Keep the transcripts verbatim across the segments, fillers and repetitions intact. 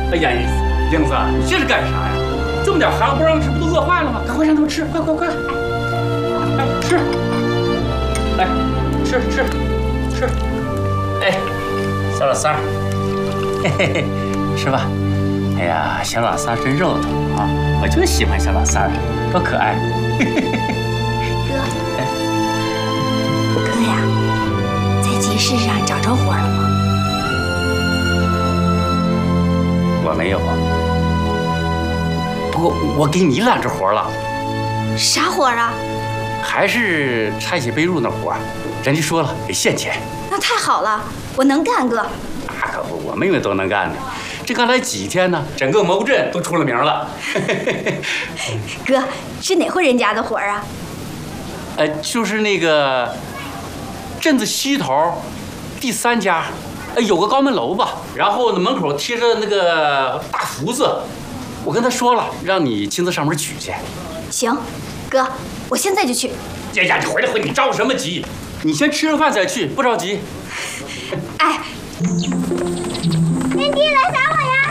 哎呀，英子，你这是干啥呀？这么点孩子不让吃，不都饿坏了吗？赶快让他们吃，快快快！哎，吃！哎，吃吃吃！哎，小老三儿，嘿嘿嘿，吃吧。哎呀，小老三儿真肉疼啊！我就喜欢小老三儿，多可爱。 哥，哥呀，在集市上找着活了吗？ 我没有啊。不过我给你揽着活了。 啥活啊？ 还是拆卸被褥那活，人家说了给现钱。 那太好了，我能干，哥。 那可不，我妹妹都能干呢。这刚来几天呢，整个蘑菇镇都出了名了。 哥，是哪户人家的活啊？ 呃，就是那个镇子西头第三家，呃，有个高门楼吧，然后呢门口贴着那个大福字，我跟他说了，让你亲自上门取去。 行，哥，我现在就去。 呀呀，你回来回，你着什么急？你先吃了饭再去，不着急。 哎， 天地来找我呀！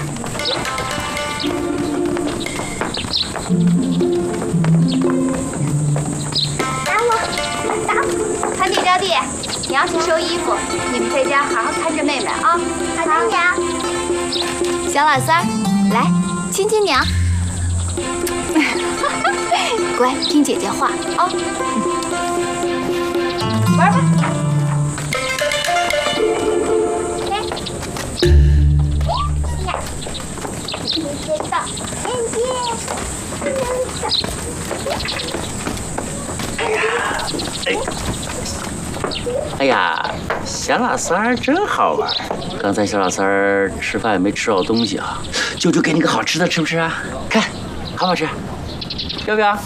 打我，打我！ 堂弟招弟，你要去收衣服，你们在家好好看着妹妹啊。 好的，娘。 小老三儿，来亲亲娘。乖，听姐姐话啊。玩吧。 哎呀，小老三儿真好玩。刚才小老三儿吃饭也没吃好东西啊，舅舅给你个好吃的，吃不吃啊？看，好不好吃？要不要？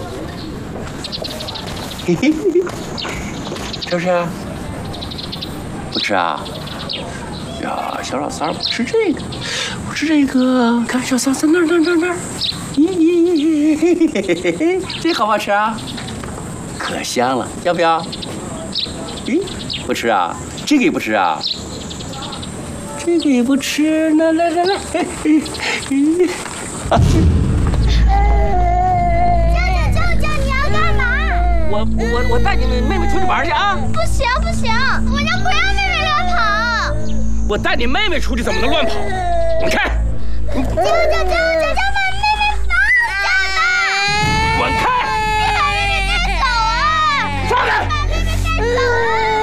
嘿嘿嘿，吃不吃？不吃啊？呀，小老三儿不吃这个，不吃这个。看小老三那儿那儿那儿那儿，咦，嘿嘿嘿嘿，这好不好吃啊？可香了，要不要？咦，不吃啊？这个也不吃啊？这个也不吃，来来来来，嘿嘿嘿，啊！ 舅舅舅舅，你要干嘛？ 我我我带你们妹妹出去玩去啊！ 不行不行，我家不让妹妹乱跑。 我带你妹妹出去怎么能乱跑？你看， 舅舅舅舅。